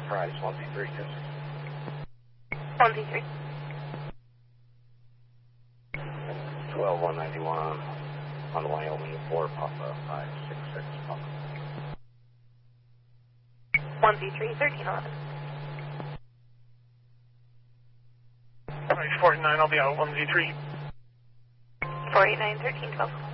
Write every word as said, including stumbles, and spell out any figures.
Price, one Z three, yes. one Z three. twelve one ninety-one on the Wyoming four, Papa, five six six, Papa. one Z three, thirteen eleven. Price forty-nine, I'll be out, one Z three. four eight nine, thirteen twelve.